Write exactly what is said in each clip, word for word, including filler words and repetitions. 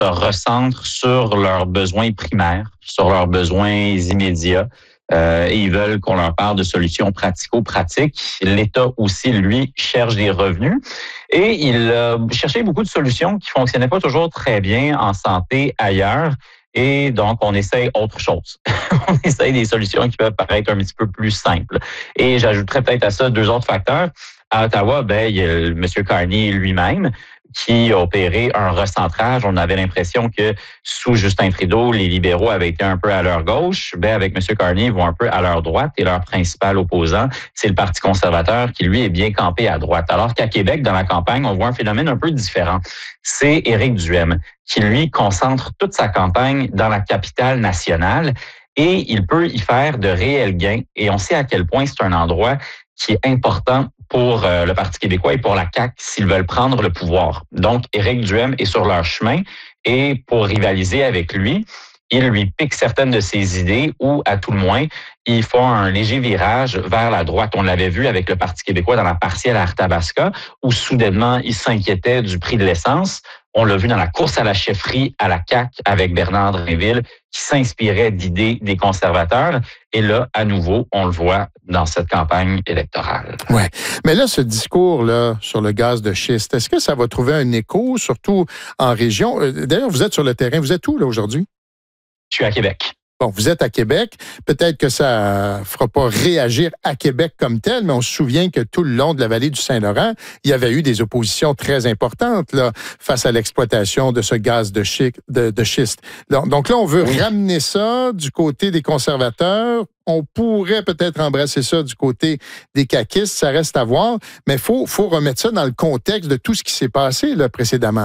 se recentrent sur leurs besoins primaires, sur leurs besoins immédiats. Euh, et ils veulent qu'on leur parle de solutions pratico-pratiques. L'État aussi, lui, cherche des revenus. Et il a cherché beaucoup de solutions qui fonctionnaient pas toujours très bien en santé ailleurs. Et donc, on essaye autre chose. On essaye des solutions qui peuvent paraître un petit peu plus simples. Et j'ajouterais peut-être à ça deux autres facteurs. À Ottawa, ben, il y a M. Carney lui-même qui a opéré un recentrage. On avait l'impression que sous Justin Trudeau, les libéraux avaient été un peu à leur gauche. Ben, avec M. Carney, ils vont un peu à leur droite et leur principal opposant, c'est le Parti conservateur qui, lui, est bien campé à droite. Alors qu'à Québec, dans la campagne, on voit un phénomène un peu différent. C'est Éric Duhaime qui, lui, concentre toute sa campagne dans la capitale nationale et il peut y faire de réels gains. Et on sait à quel point c'est un endroit qui est important pour euh, le Parti québécois et pour la C A Q s'ils veulent prendre le pouvoir. Donc, Éric Duhaime est sur leur chemin et pour rivaliser avec lui, il lui pique certaines de ses idées ou, à tout le moins, il font un léger virage vers la droite. On l'avait vu avec le Parti québécois dans la partielle à Arthabasca, où soudainement, il s'inquiétait du prix de l'essence. On l'a vu dans la course à la chefferie à la C A Q avec Bernard Drinville, qui s'inspirait d'idées des conservateurs. Et là, à nouveau, on le voit dans cette campagne électorale. Ouais. Mais là, ce discours-là sur le gaz de schiste, est-ce que ça va trouver un écho, surtout en région? D'ailleurs, vous êtes sur le terrain. Vous êtes où, là, aujourd'hui? Je suis à Québec. Bon, vous êtes à Québec. Peut-être que ça ne fera pas réagir à Québec comme tel, mais on se souvient que tout le long de la vallée du Saint-Laurent, il y avait eu des oppositions très importantes là, face à l'exploitation de ce gaz de, chi- de, de schiste. Donc là, on veut oui. ramener ça du côté des conservateurs. On pourrait peut-être embrasser ça du côté des caquistes. Ça reste à voir. Mais il faut, faut remettre ça dans le contexte de tout ce qui s'est passé là, précédemment.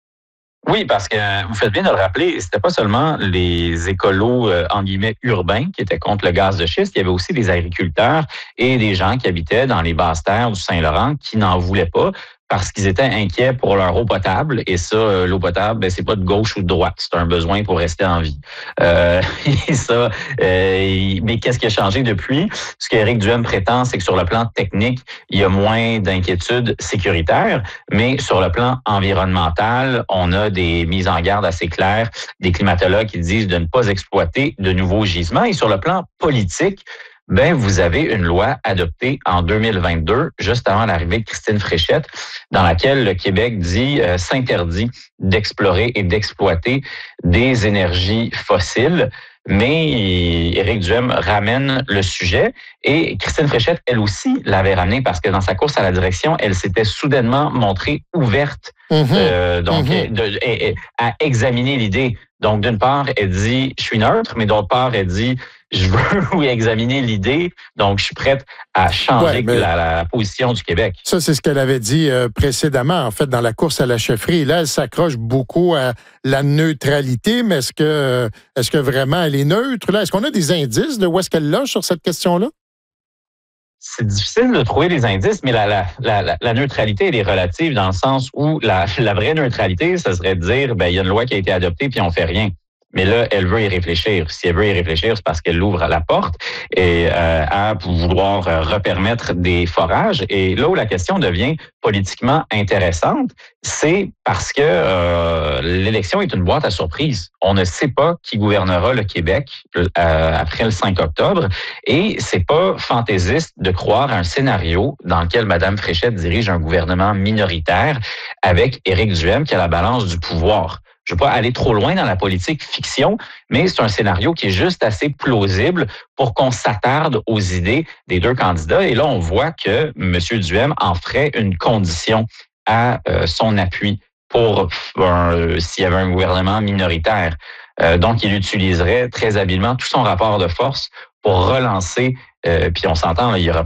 Oui, parce que vous faites bien de le rappeler, c'était pas seulement les écolos, euh, en guillemets, urbains qui étaient contre le gaz de schiste, il y avait aussi des agriculteurs et des gens qui habitaient dans les basses terres du Saint-Laurent qui n'en voulaient pas parce qu'ils étaient inquiets pour leur eau potable. Et ça, euh, l'eau potable, ben, c'est pas de gauche ou de droite, c'est un besoin pour rester en vie. Euh, et ça, euh, mais qu'est-ce qui a changé depuis? Ce qu'Éric Duhaime prétend, c'est que sur le plan technique, il y a moins d'inquiétudes sécuritaires, mais sur le plan environnemental, on a des mises en garde assez claires, des climatologues qui disent de ne pas exploiter de nouveaux gisements. Et sur le plan politique, ben vous avez une loi adoptée en deux mille vingt-deux, juste avant l'arrivée de Christine Fréchette, dans laquelle le Québec dit euh, s'interdit d'explorer et d'exploiter des énergies fossiles. Mais Éric Duhaime ramène le sujet et Christine Fréchette, elle aussi, l'avait ramené parce que dans sa course à la direction, elle s'était soudainement montrée ouverte mm-hmm. euh, donc mm-hmm. de, de, de, à examiner l'idée. Donc, d'une part, elle dit « je suis neutre », mais d'autre part, elle dit « je veux oui, examiner l'idée, donc je suis prête à changer ouais, la, la position du Québec ». Ça, c'est ce qu'elle avait dit euh, précédemment, en fait, dans la course à la chefferie. Là, elle s'accroche beaucoup à la neutralité, mais est-ce que, est-ce que vraiment elle est neutre? Là? Est-ce qu'on a des indices de où est-ce qu'elle loge sur cette question-là? C'est difficile de trouver des indices, mais la, la, la, la neutralité, elle est relative dans le sens où la, la vraie neutralité, ça serait de dire, ben il y a une loi qui a été adoptée puis on fait rien. Mais là, elle veut y réfléchir. Si elle veut y réfléchir, c'est parce qu'elle ouvre la porte et euh, à vouloir euh, repermettre des forages. Et là où la question devient politiquement intéressante, c'est parce que euh, l'élection est une boîte à surprise. On ne sait pas qui gouvernera le Québec euh, après le cinq octobre. Et c'est pas fantaisiste de croire à un scénario dans lequel Mme Fréchette dirige un gouvernement minoritaire avec Éric Duhaime qui a la balance du pouvoir. Je ne veux pas aller trop loin dans la politique fiction, mais c'est un scénario qui est juste assez plausible pour qu'on s'attarde aux idées des deux candidats. Et là, on voit que M. Duhaime en ferait une condition à euh, son appui pour euh, s'il y avait un gouvernement minoritaire. Euh, donc, il utiliserait très habilement tout son rapport de force pour relancer, euh, puis on s'entend, là, il y aura